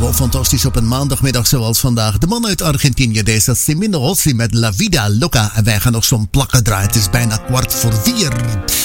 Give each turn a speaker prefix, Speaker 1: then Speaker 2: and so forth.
Speaker 1: Wel fantastisch op een maandagmiddag zoals vandaag. De man uit Argentinië, deze Semino Rossi met La Vida Loca. En wij gaan nog zo'n plakken draaien. Het is bijna 3:15.